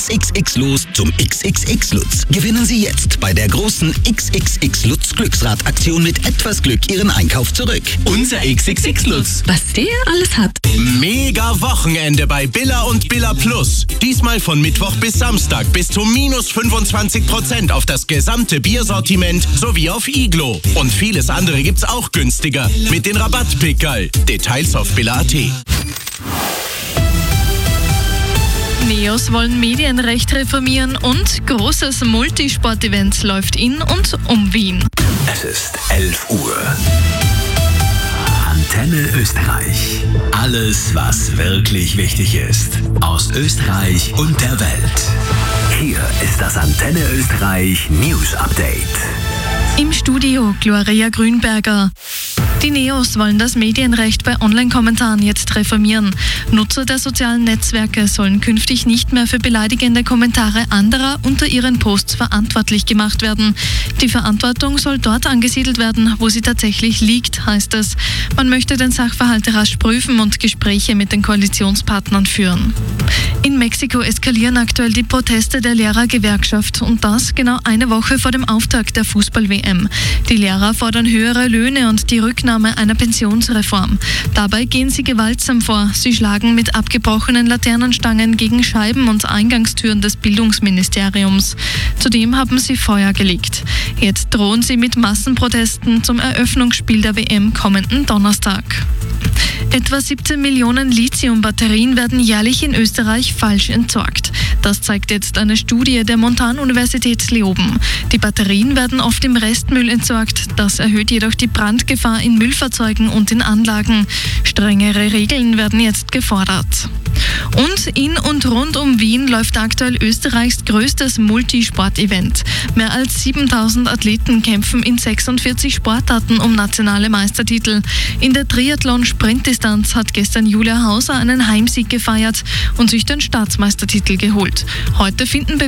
XXX Los zum XXX Lutz. Gewinnen Sie jetzt bei der großen XXX Lutz Glücksrad-Aktion mit etwas Glück Ihren Einkauf zurück. Unser XXX Lutz. Was der alles hat. Mega Wochenende bei Billa und Billa Plus. Diesmal von Mittwoch bis Samstag bis zu minus 25% auf das gesamte Biersortiment sowie auf Iglo. Und vieles andere gibt's auch günstiger mit den Rabattpickerl. Details auf billa.at. NEOS wollen Medienrecht reformieren und großes Multisport-Event läuft in und um Wien. Es ist 11 Uhr. Antenne Österreich. Alles, was wirklich wichtig ist. Aus Österreich und der Welt. Hier ist das Antenne Österreich News Update. Im Studio Gloria Grünberger. Die NEOS wollen das Medienrecht bei Online-Kommentaren jetzt reformieren. Nutzer der sozialen Netzwerke sollen künftig nicht mehr für beleidigende Kommentare anderer unter ihren Posts verantwortlich gemacht werden. Die Verantwortung soll dort angesiedelt werden, wo sie tatsächlich liegt, heißt es. Man möchte den Sachverhalt rasch prüfen und Gespräche mit den Koalitionspartnern führen. In Mexiko eskalieren aktuell die Proteste der Lehrergewerkschaft und das genau eine Woche vor dem Auftakt der Fußball-WM. Die Lehrer fordern höhere Löhne und die Rücknahme einer Pensionsreform. Dabei gehen sie gewaltsam vor. Sie schlagen mit abgebrochenen Laternenstangen gegen Scheiben und Eingangstüren des Bildungsministeriums. Zudem haben sie Feuer gelegt. Jetzt drohen sie mit Massenprotesten zum Eröffnungsspiel der WM kommenden Donnerstag. Etwa 17 Millionen Lithium-Batterien werden jährlich in Österreich falsch entsorgt. Das zeigt jetzt eine Studie der Montanuniversität Leoben. Die Batterien werden oft im Restmüll entsorgt. Das erhöht jedoch die Brandgefahr in Müllfahrzeugen und in Anlagen. Strengere Regeln werden jetzt gefordert. Und in und rund um Wien läuft aktuell Österreichs größtes Multisport-Event. Mehr als 7000 Athleten kämpfen in 46 Sportarten um nationale Meistertitel. In der Triathlon-Sprintdistanz hat gestern Julia Hauser einen Heimsieg gefeiert und sich den Staatsmeistertitel geholt. Heute finden